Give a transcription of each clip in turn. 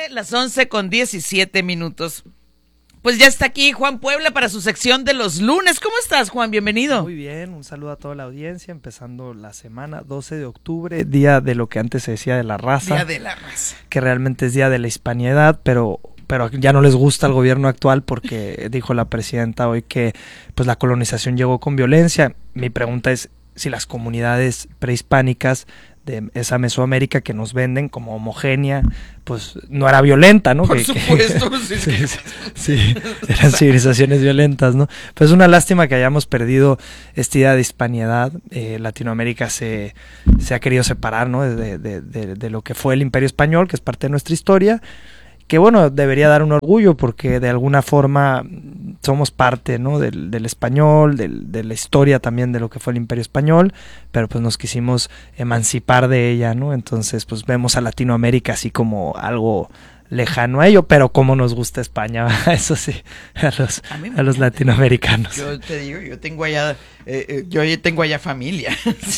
las 11:17. Pues ya está aquí Juan Puebla para su sección de los lunes. ¿Cómo estás, Juan? Bienvenido. Muy bien, un saludo a toda la audiencia, empezando la semana 12 de octubre, día de lo que antes se decía de la raza. Día de la raza. Que realmente es día de la hispanidad, pero ya no les gusta al gobierno actual porque dijo la presidenta hoy que pues la colonización llegó con violencia. Mi pregunta es si las comunidades prehispánicas de esa Mesoamérica que nos venden como homogénea, pues no era violenta, ¿no? Por supuesto. Sí, eran civilizaciones violentas, ¿no? Pues es una lástima que hayamos perdido esta idea de hispanidad. Latinoamérica se ha querido separar, ¿no? De lo que fue el Imperio Español, que es parte de nuestra historia, que bueno, debería dar un orgullo porque de alguna forma somos parte, ¿no? del español, de la historia también de lo que fue el Imperio Español, pero pues nos quisimos emancipar de ella, ¿no? Entonces pues vemos a Latinoamérica así como algo lejano a ello, pero como nos gusta España, eso sí, a los latinoamericanos. Yo te digo, yo tengo allá familia.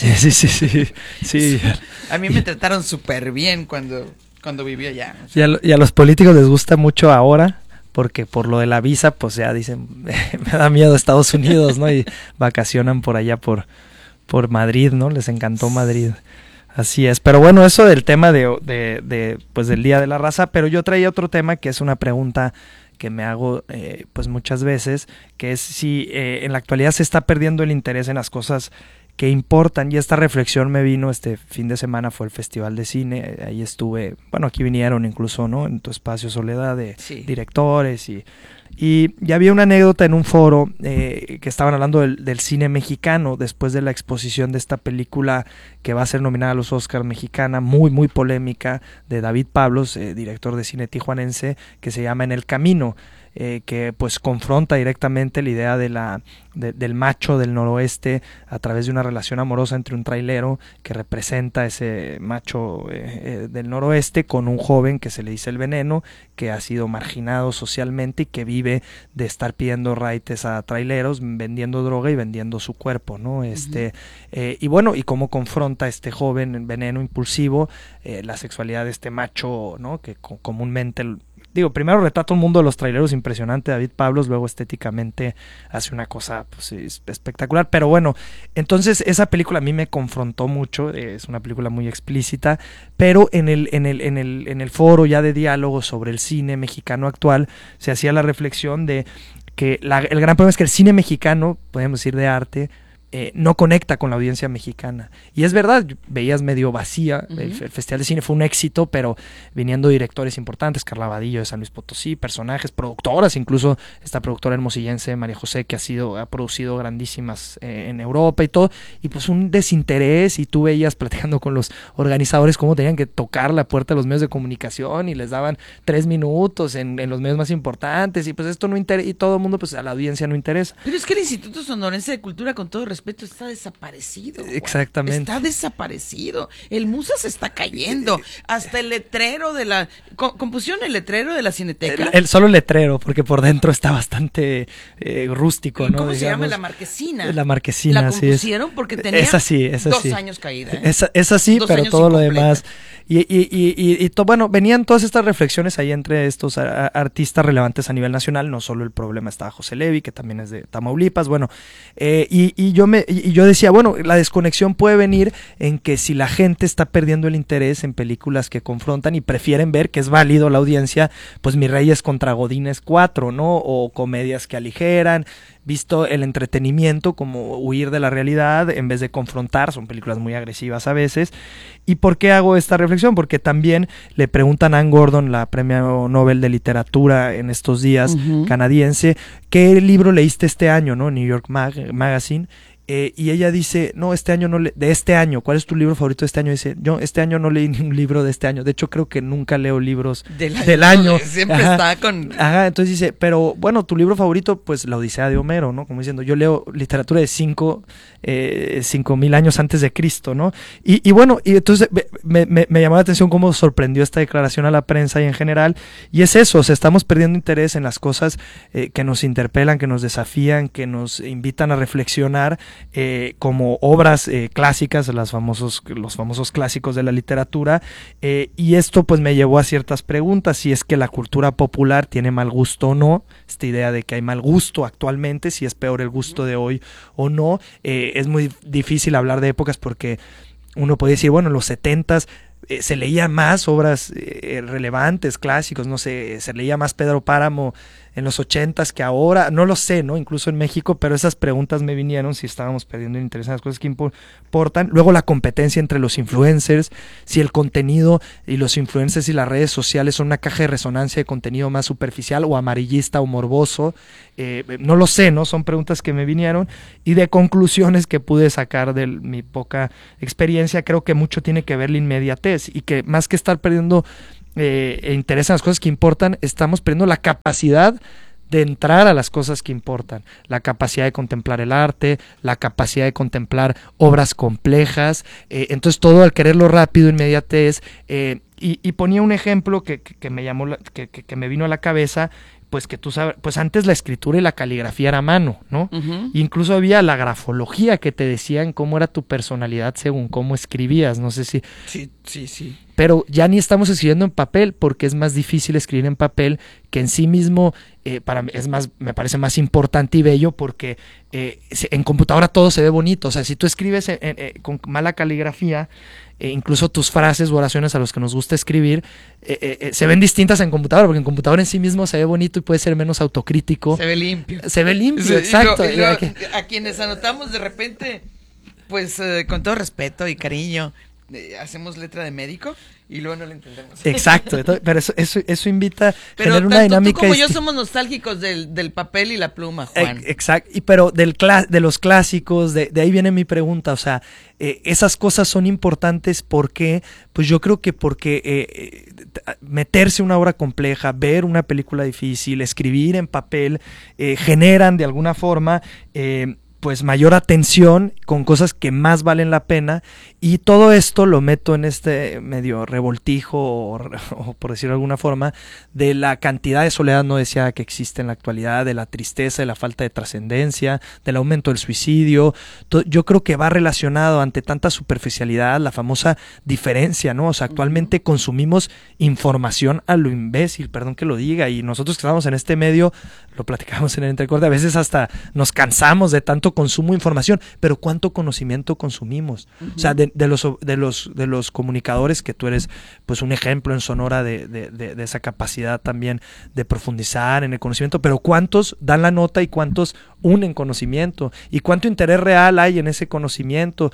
Sí. A mí me trataron súper bien cuando vivía allá. O sea. Y a los políticos les gusta mucho ahora, porque por lo de la visa, pues ya dicen, me da miedo Estados Unidos, ¿no? Y vacacionan por allá por Madrid, ¿no? Les encantó Madrid. Así es. Pero bueno, eso del tema pues del Día de la Raza, pero yo traía otro tema que es una pregunta que me hago pues muchas veces, que es si en la actualidad se está perdiendo el interés en las cosas que importan, y esta reflexión me vino este fin de semana, fue el Festival de Cine, ahí estuve, bueno, aquí vinieron incluso, ¿no? En tu espacio, Soledad, de directores, y había una anécdota en un foro que estaban hablando del cine mexicano después de la exposición de esta película que va a ser nominada a los Oscars mexicana, muy muy polémica, de David Pablos, director de cine tijuanense, que se llama En el Camino. Que pues confronta directamente la idea del macho del noroeste a través de una relación amorosa entre un trailero que representa ese macho del noroeste con un joven que se le dice el veneno, que ha sido marginado socialmente y que vive de estar pidiendo raites a traileros, vendiendo droga y vendiendo su cuerpo, ¿no? Uh-huh. Y bueno, y cómo confronta este joven veneno impulsivo la sexualidad de este macho, ¿no? Que comúnmente... primero retrata un mundo de los traileros impresionante, David Pablos, luego estéticamente hace una cosa pues, espectacular, pero bueno, entonces esa película a mí me confrontó mucho, es una película muy explícita, pero en el foro ya de diálogo sobre el cine mexicano actual se hacía la reflexión de que el gran problema es que el cine mexicano, podemos decir de arte, no conecta con la audiencia mexicana. Y es verdad, veías medio vacía, uh-huh. El Festival de Cine fue un éxito, pero viniendo directores importantes, Carla Vadillo de San Luis Potosí, personajes, productoras, incluso esta productora hermosillense, María José, que ha producido grandísimas en Europa y todo, y pues un desinterés, y tú veías platicando con los organizadores cómo tenían que tocar la puerta de los medios de comunicación, y les daban 3 minutos en los medios más importantes, y pues esto no interesa, y todo el mundo, pues a la audiencia no interesa. Pero es que el Instituto Sonorense de Cultura, con todo respeto, está desaparecido. Juan. Exactamente. Está desaparecido. El Musa se está cayendo. Hasta el letrero de la... ¿Compusieron el letrero de la Cineteca? Solo el letrero, porque por dentro está bastante rústico, ¿no? ¿Cómo se llama? La Marquesina. La Marquesina, la compusieron porque tenía dos años caída. Esa sí, pero todo lo demás... Bueno, venían todas estas reflexiones ahí entre estos artistas relevantes a nivel nacional, no solo el problema, estaba José Levi, que también es de Tamaulipas, bueno, y yo decía, bueno, la desconexión puede venir en que si la gente está perdiendo el interés en películas que confrontan y prefieren ver, que es válido la audiencia, pues Mis Reyes contra Godínez 4, ¿no? O comedias que aligeran, visto el entretenimiento como huir de la realidad en vez de confrontar, son películas muy agresivas a veces. ¿Y por qué hago esta reflexión? Porque también le preguntan a Anne Gordon, la premio Nobel de Literatura en estos días, uh-huh. canadiense, ¿qué libro leíste este año, no? New York Magazine. Y ella dice, no, de este año, ¿cuál es tu libro favorito de este año? Dice, yo este año no leí ni un libro de este año, de hecho creo que nunca leo libros del año. Siempre está con... Ajá, entonces dice, pero bueno, tu libro favorito, pues La Odisea de Homero, ¿no? Como diciendo, yo leo literatura de 5,000 años antes de Cristo, ¿no? Y bueno, y entonces me llamó la atención cómo sorprendió esta declaración a la prensa y en general, y es eso, o sea, estamos perdiendo interés en las cosas que nos interpelan, que nos desafían, que nos invitan a reflexionar, como obras clásicas, los famosos clásicos de la literatura, y esto pues me llevó a ciertas preguntas, si es que la cultura popular tiene mal gusto o no, esta idea de que hay mal gusto actualmente, si es peor el gusto de hoy o no. Es muy difícil hablar de épocas porque uno puede decir, bueno, en los 70s se leía más obras relevantes, clásicos, no sé, se leía más Pedro Páramo en los 80s que ahora, no lo sé, ¿no? Incluso en México, pero esas preguntas me vinieron si estábamos perdiendo el interés en las cosas que importan. Luego la competencia entre los influencers, si el contenido y los influencers y las redes sociales son una caja de resonancia de contenido más superficial o amarillista o morboso, no lo sé, ¿no? Son preguntas que me vinieron, y de conclusiones que pude sacar de mi poca experiencia, creo que mucho tiene que ver la inmediatez, y que más que estar perdiendo interés en las cosas que importan, estamos perdiendo la capacidad de entrar a las cosas que importan, la capacidad de contemplar el arte, la capacidad de contemplar obras complejas. Entonces todo al quererlo rápido, inmediatez, y ponía un ejemplo que me llamó, que me vino a la cabeza, pues que tú sabes, pues antes la escritura y la caligrafía era a mano, ¿no? Uh-huh. Incluso había la grafología que te decían cómo era tu personalidad según cómo escribías, no sé si... Sí. Pero ya ni estamos escribiendo en papel, porque es más difícil escribir en papel, que en sí mismo para mí me parece más importante y bello, porque en computadora todo se ve bonito. O sea, si tú escribes con mala caligrafía, incluso tus frases o oraciones a los que nos gusta escribir se ven distintas en computadora, porque en computadora en sí mismo se ve bonito y puede ser menos autocrítico. Se ve limpio. Sí, exacto. A quienes anotamos de repente, pues con todo respeto y cariño, hacemos letra de médico y luego no lo entendemos. Exacto, pero eso invita a tener una dinámica. Tú como yo somos nostálgicos del papel y la pluma, Juan. Exacto, pero de los clásicos, de ahí viene mi pregunta, o sea, esas cosas son importantes porque, pues yo creo que porque meterse en una obra compleja, ver una película difícil, escribir en papel, generan de alguna forma pues mayor atención con cosas que más valen la pena, y todo esto lo meto en este medio revoltijo o por decirlo de alguna forma, de la cantidad de soledad no deseada que existe en la actualidad, de la tristeza, de la falta de trascendencia, del aumento del suicidio. Yo creo que va relacionado ante tanta superficialidad, la famosa diferencia, ¿no? O sea, actualmente consumimos información a lo imbécil, perdón que lo diga, y nosotros que estamos en este medio, lo platicamos en el entrecorte, a veces hasta nos cansamos de tanto consumo de información, pero ¿cuánto conocimiento consumimos? O sea, de los comunicadores, que tú eres pues un ejemplo en Sonora de esa capacidad también de profundizar en el conocimiento, pero ¿cuántos dan la nota y cuántos unen conocimiento? ¿Y cuánto interés real hay en ese conocimiento?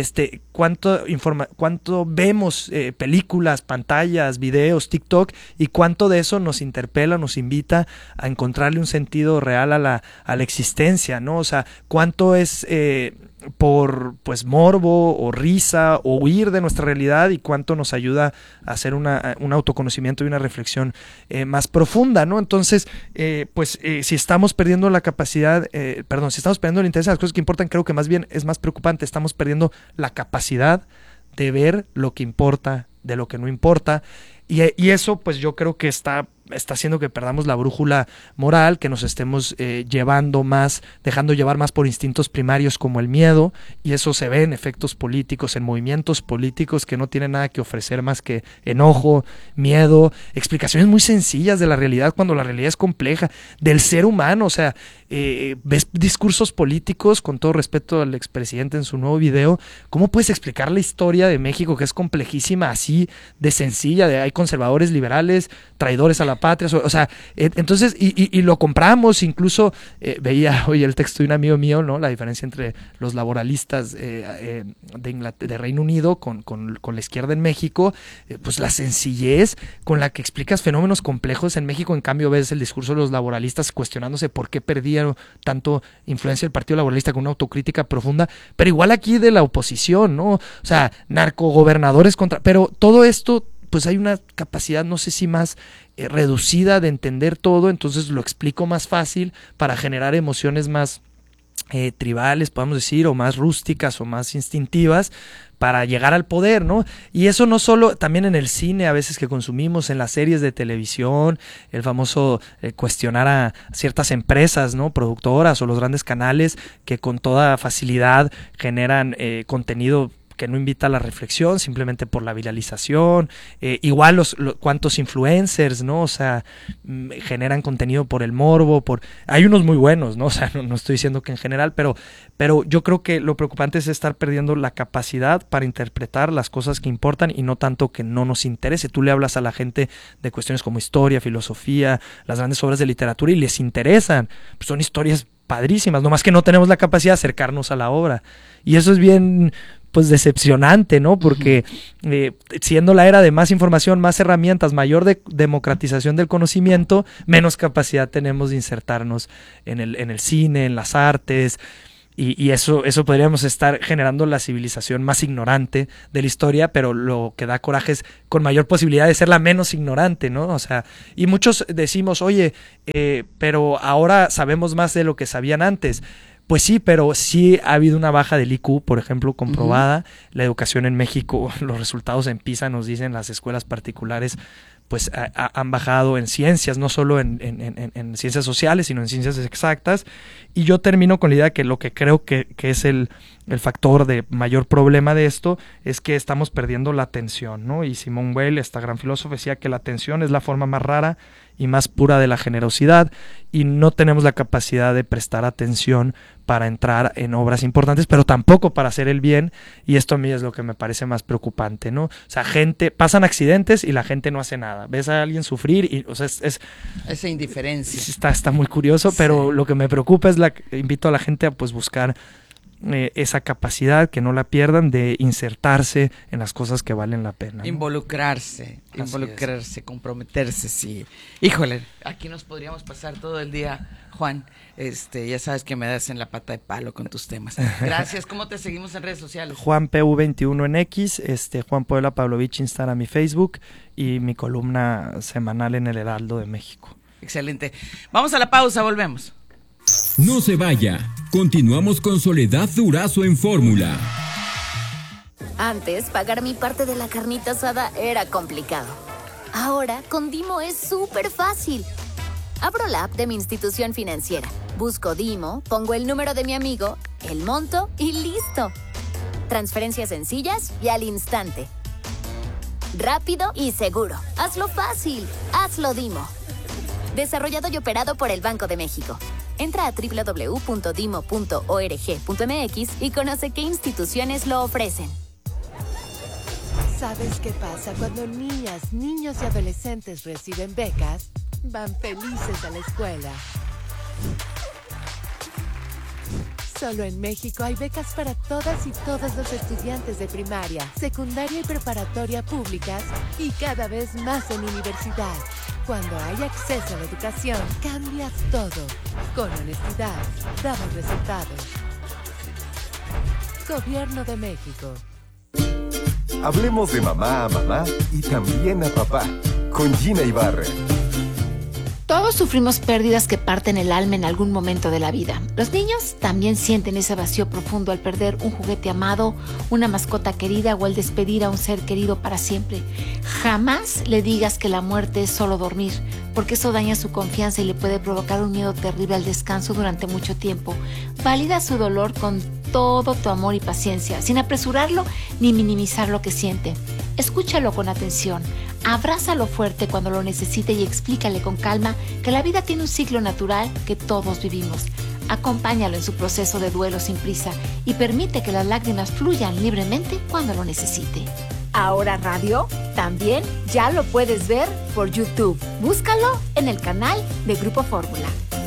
¿Cuánto vemos películas, pantallas, videos, TikTok, y cuánto de eso nos interpela, nos invita a encontrarle un sentido real a la existencia, ¿no? O sea, cuánto es por pues morbo o risa o huir de nuestra realidad, y cuánto nos ayuda a hacer un autoconocimiento y una reflexión más profunda, ¿no? Entonces, si estamos perdiendo la capacidad, si estamos perdiendo el interés en las cosas que importan, creo que más bien es más preocupante, estamos perdiendo la capacidad de ver lo que importa de lo que no importa, y eso pues yo creo que está haciendo que perdamos la brújula moral, que nos estemos dejando llevar más por instintos primarios como el miedo, y eso se ve en efectos políticos, en movimientos políticos que no tienen nada que ofrecer más que enojo, miedo, explicaciones muy sencillas de la realidad cuando la realidad es compleja, del ser humano. O sea, ves discursos políticos, con todo respeto al expresidente en su nuevo video, ¿cómo puedes explicar la historia de México, que es complejísima, así de sencilla, hay conservadores, liberales, traidores a la patria? O sea, entonces, y lo compramos. Incluso veía hoy el texto de un amigo mío, ¿no? La diferencia entre los laboralistas de Reino Unido con la izquierda en México, pues la sencillez con la que explicas fenómenos complejos en México. En cambio, ves el discurso de los laboralistas cuestionándose por qué perdieron tanto influencia el Partido Laboralista, con una autocrítica profunda, pero igual aquí de la oposición, ¿no? O sea, narcogobernadores pero todo esto, pues hay una capacidad, no sé si más reducida de entender todo, entonces lo explico más fácil para generar emociones más tribales, podemos decir, o más rústicas o más instintivas para llegar al poder, ¿no? Y eso no solo, también en el cine a veces que consumimos, en las series de televisión, el famoso cuestionar a ciertas empresas, ¿no? Productoras o los grandes canales que con toda facilidad generan contenido que no invita a la reflexión simplemente por la viralización, igual cuántos influencers, ¿no? O sea, generan contenido por el morbo, hay unos muy buenos, ¿no? O sea, no estoy diciendo que en general, pero yo creo que lo preocupante es estar perdiendo la capacidad para interpretar las cosas que importan y no tanto que no nos interese. Tú le hablas a la gente de cuestiones como historia, filosofía, las grandes obras de literatura y les interesan, pues son historias padrísimas, nomás que no tenemos la capacidad de acercarnos a la obra. Y eso es bien, pues, decepcionante, ¿no? Porque siendo la era de más información, más herramientas, mayor democratización del conocimiento, menos capacidad tenemos de insertarnos en el cine, en las artes, y eso podríamos estar generando la civilización más ignorante de la historia, pero lo que da coraje es con mayor posibilidad de ser la menos ignorante, ¿no? O sea, y muchos decimos, oye, pero ahora sabemos más de lo que sabían antes. Pues sí, pero sí ha habido una baja del IQ, por ejemplo, comprobada. La educación en México, los resultados en PISA nos dicen, las escuelas particulares pues han bajado en ciencias, no solo en ciencias sociales, sino en ciencias exactas. Y yo termino con la idea que lo que creo que es el factor de mayor problema de esto es que estamos perdiendo la atención, ¿no? Y Simone Weil, esta gran filósofa, decía que la atención es la forma más rara y más pura de la generosidad, y no tenemos la capacidad de prestar atención para entrar en obras importantes, pero tampoco para hacer el bien, y esto a mí es lo que me parece más preocupante, ¿no? O sea, pasan accidentes y la gente no hace nada. Ves a alguien sufrir y, o sea, esa indiferencia. Está muy curioso, pero lo que me preocupa es invito a la gente a pues buscar esa capacidad, que no la pierdan, de insertarse en las cosas que valen la pena, ¿no? Involucrarse, comprometerse, sí. Híjole, aquí nos podríamos pasar todo el día, Juan. Ya sabes que me das en la pata de palo con tus temas. Gracias. ¿Cómo te seguimos en redes sociales? Juan PU21 en X, Juan Puebla Pavlovich, Instagram y Facebook, y mi columna semanal en el Heraldo de México. Excelente. Vamos a la pausa, volvemos. No se vaya. Continuamos con Soledad Durazo en Fórmula. Antes, pagar mi parte de la carnita asada era complicado. Ahora, con Dimo es súper fácil. Abro la app de mi institución financiera, busco Dimo, pongo el número de mi amigo, el monto y listo. Transferencias sencillas y al instante. Rápido y seguro. Hazlo fácil. Hazlo Dimo. Desarrollado y operado por el Banco de México. Entra a www.dimo.org.mx y conoce qué instituciones lo ofrecen. ¿Sabes qué pasa cuando niñas, niños y adolescentes reciben becas? Van felices a la escuela. Solo en México hay becas para todas y todos los estudiantes de primaria, secundaria y preparatoria públicas, y cada vez más en universidad. Cuando hay acceso a la educación, cambia todo. Con honestidad, damos resultados. Gobierno de México. Hablemos de mamá a mamá y también a papá, con Gina Ibarra. Todos sufrimos pérdidas que parten el alma en algún momento de la vida. Los niños también sienten ese vacío profundo al perder un juguete amado, una mascota querida o al despedir a un ser querido para siempre. Jamás le digas que la muerte es solo dormir, porque eso daña su confianza y le puede provocar un miedo terrible al descanso durante mucho tiempo. Valida su dolor con todo tu amor y paciencia, sin apresurarlo ni minimizar lo que siente. Escúchalo con atención, abrázalo fuerte cuando lo necesite y explícale con calma que la vida tiene un ciclo natural que todos vivimos. Acompáñalo en su proceso de duelo sin prisa y permite que las lágrimas fluyan libremente cuando lo necesite. Ahora Radio también ya lo puedes ver por YouTube. Búscalo en el canal de Grupo Fórmula.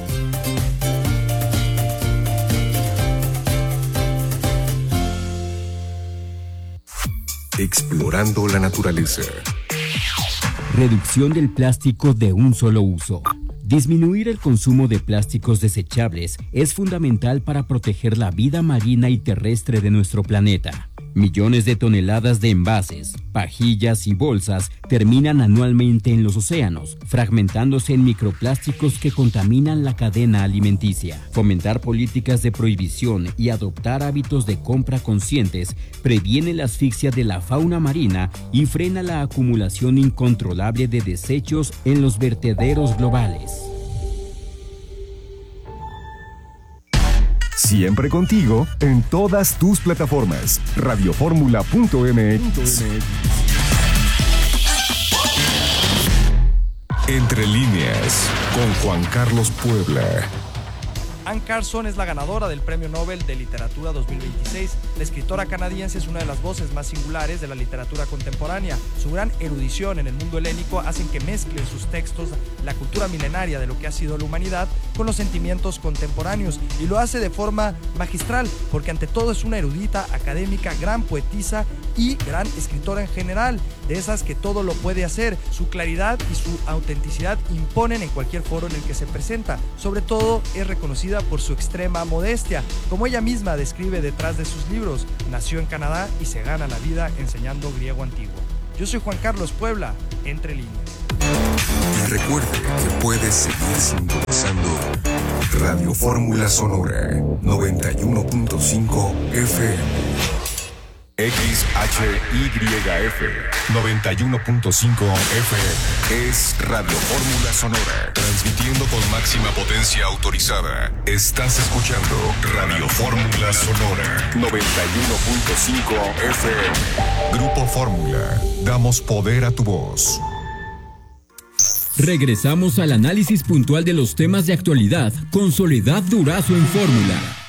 Explorando la naturaleza. Reducción del plástico de un solo uso. Disminuir el consumo de plásticos desechables es fundamental para proteger la vida marina y terrestre de nuestro planeta. Millones de toneladas de envases, pajillas y bolsas terminan anualmente en los océanos, fragmentándose en microplásticos que contaminan la cadena alimenticia. Fomentar políticas de prohibición y adoptar hábitos de compra conscientes previene la asfixia de la fauna marina y frena la acumulación incontrolable de desechos en los vertederos globales. Siempre contigo en todas tus plataformas. Radioformula.mx. Entre líneas, con Juan Carlos Puebla. Anne Carson es la ganadora del Premio Nobel de Literatura 2026. La escritora canadiense es una de las voces más singulares de la literatura contemporánea. Su gran erudición en el mundo helénico hacen que mezclen sus textos la cultura milenaria de lo que ha sido la humanidad con los sentimientos contemporáneos, y lo hace de forma magistral, porque ante todo es una erudita, académica, gran poetisa y gran escritora en general, de esas que todo lo puede hacer. Su claridad y su autenticidad imponen en cualquier foro en el que se presenta. Sobre todo es reconocida por su extrema modestia, como ella misma describe detrás de sus libros. Nació en Canadá y se gana la vida enseñando griego antiguo. Yo soy Juan Carlos Puebla, Entre Líneas. Y recuerde que puedes seguir sintonizando Radio Fórmula Sonora 91.5 FM. XHYF 91.5 FM es Radio Fórmula Sonora, transmitiendo con máxima potencia autorizada. Estás escuchando Radio Fórmula Sonora 91.5 FM. Grupo Fórmula, damos poder a tu voz. Regresamos al análisis puntual de los temas de actualidad con Soledad Durazo en Fórmula.